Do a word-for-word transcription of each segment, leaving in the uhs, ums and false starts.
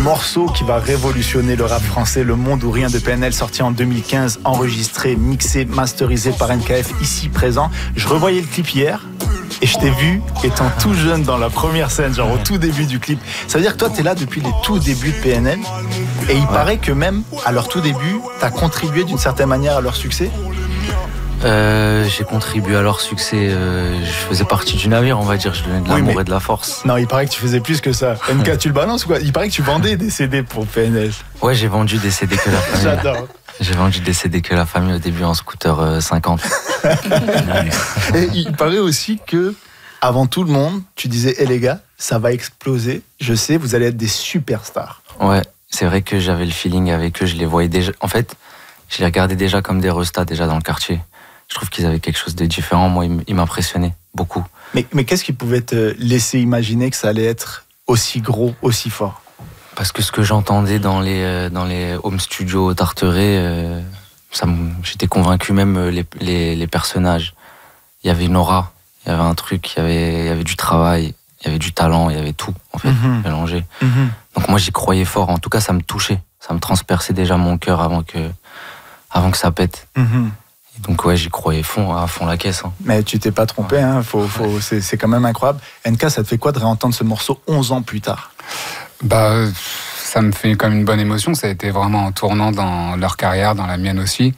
morceau qui va révolutionner le rap français, Le Monde ou Rien de P N L, sorti en deux mille quinze, enregistré, mixé, masterisé par N K F, ici présent. Je revoyais le clip hier et je t'ai vu étant tout jeune dans la première scène, genre au tout début du clip. Ça veut dire que toi, t'es là depuis les tout débuts de P N L et il ouais. paraît que même à leur tout début, t'as contribué d'une certaine manière à leur succès. Euh, j'ai contribué à leur succès. Euh, je faisais partie du navire, on va dire. Je donnais de l'amour oui, et de la force. Non, il paraît que tu faisais plus que ça. N K, tu le balances ou quoi? Il paraît que tu vendais des C D pour P N L. Ouais, j'ai vendu des C D que la famille. J'adore. J'ai vendu des C D que la famille au début en scooter euh, cinquante. Et il paraît aussi que, avant tout le monde, tu disais, hé hey, les gars, ça va exploser. Je sais, vous allez être des superstars. Ouais, c'est vrai que j'avais le feeling avec eux. Je les voyais déjà. En fait, je les regardais déjà comme des restas déjà dans le quartier. Je trouve qu'ils avaient quelque chose de différent. Moi, ils m'impressionnaient beaucoup. Mais, mais qu'est-ce qui pouvait te laisser imaginer que ça allait être aussi gros, aussi fort? Parce que ce que j'entendais dans les, dans les home studios Tarteret, euh, ça, j'étais convaincu, même les, les, les personnages. Il y avait une aura, il y avait un truc, il y avait, il y avait du travail, il y avait du talent, il y avait tout, en fait, mm-hmm. mélangé. Mm-hmm. Donc moi, j'y croyais fort. En tout cas, ça me touchait. Ça me transperçait déjà mon cœur avant que, avant que ça pète. Mm-hmm. Donc ouais, j'y croyais fond, à fond la caisse. Hein. Mais tu t'es pas trompé, hein. faut, faut, c'est, c'est quand même incroyable. N K, ça te fait quoi de réentendre ce morceau onze ans plus tard? Bah, ça me fait quand même une bonne émotion. Ça a été vraiment en tournant dans leur carrière, dans la mienne aussi.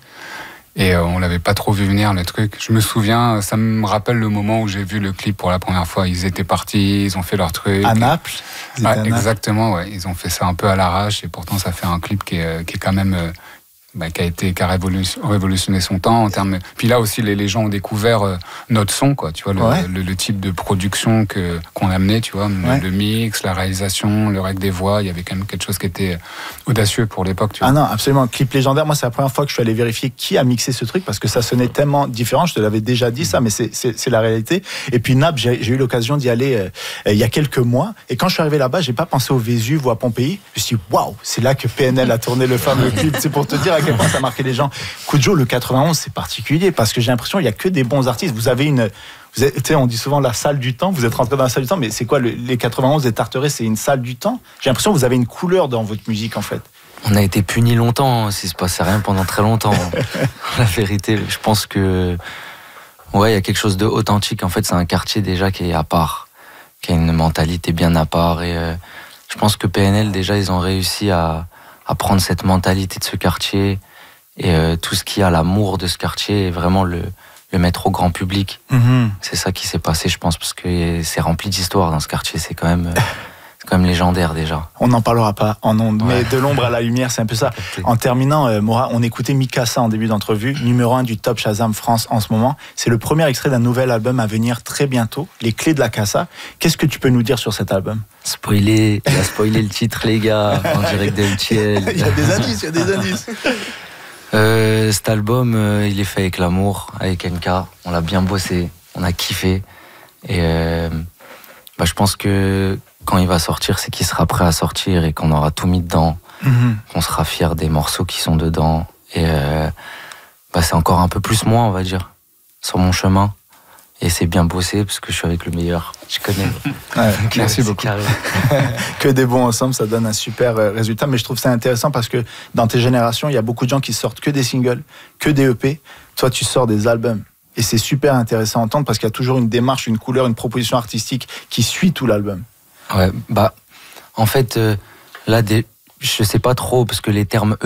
Et euh, on l'avait pas trop vu venir, le truc. Je me souviens, ça me rappelle le moment où j'ai vu le clip pour la première fois. Ils étaient partis, ils ont fait leur truc. À Naples? Ouais, à exactement, ouais. Ils ont fait ça un peu à l'arrache et pourtant ça fait un clip qui est, qui est quand même... Euh, Bah, qui a été qui a révolutionné son temps en termes. Puis là aussi, les, les gens ont découvert euh, notre son, quoi. Tu vois, le, ouais. le, le type de production que qu'on amenait, tu vois, ouais. le, le mix, la réalisation, le règle des voix. Il y avait quand même quelque chose qui était audacieux pour l'époque. Tu vois. Ah non, absolument. Clip légendaire. Moi, c'est la première fois que je suis allé vérifier qui a mixé ce truc parce que ça sonnait tellement différent. Je te l'avais déjà dit ça, mais c'est c'est, c'est la réalité. Et puis Naples, j'ai, j'ai eu l'occasion d'y aller euh, il y a quelques mois. Et quand je suis arrivé là-bas, j'ai pas pensé au Vésuve ou à Pompéi. Je me suis dit, waouh, c'est là que P N L a tourné le fameux clip. C'est pour te dire à quel point ça a marqué les gens. Koujo, le quatre-vingt-onze, c'est particulier parce que j'ai l'impression qu'il n'y a que des bons artistes. Vous avez une... Vous êtes, tu sais, on dit souvent la salle du temps. Vous êtes rentré dans la salle du temps, mais c'est quoi le, les quatre-vingt-onze et Tarteret, c'est une salle du temps? J'ai l'impression que vous avez une couleur dans votre musique, en fait. On a été punis longtemps, s'il ne se passait rien pendant très longtemps. La vérité, je pense que... Ouais, il y a quelque chose d'authentique. En fait, c'est un quartier déjà qui est à part, qui a une mentalité bien à part. Et euh, je pense que P N L, déjà, ils ont réussi à... à prendre cette mentalité de ce quartier et euh, tout ce qui a l'amour de ce quartier et vraiment le, le mettre au grand public. Mm-hmm. C'est ça qui s'est passé, je pense, parce que c'est rempli d'histoires dans ce quartier. C'est quand même, euh, c'est quand même légendaire déjà. On n'en parlera pas en ondes, ouais. mais de l'ombre à la lumière, c'est un peu ça. En terminant, euh, Mora, on écoutait Mikasa en début d'entrevue, numéro un du Top Shazam France en ce moment. C'est le premier extrait d'un nouvel album à venir très bientôt, Les Clés de la Casa. Qu'est-ce que tu peux nous dire sur cet album? Spoiler, il a spoilé le titre, les gars, en direct de M T L. Il y a des indices, il y a des indices. Euh, cet album, euh, il est fait avec l'amour, avec N K. On l'a bien bossé, on a kiffé. Et euh, bah, je pense que quand il va sortir, c'est qu'il sera prêt à sortir et qu'on aura tout mis dedans. Mm-hmm. Qu'on sera fiers des morceaux qui sont dedans. Et euh, bah, c'est encore un peu plus moi, on va dire, sur mon chemin. Et c'est bien bossé parce que je suis avec le meilleur. Je connais. Ouais, merci beaucoup. Que des bons ensemble, ça donne un super résultat. Mais je trouve ça intéressant parce que dans tes générations, il y a beaucoup de gens qui sortent que des singles, que des E P. Toi, tu sors des albums. Et c'est super intéressant à entendre parce qu'il y a toujours une démarche, une couleur, une proposition artistique qui suit tout l'album. Ouais, bah, en fait, euh, là, des... je sais pas trop parce que les termes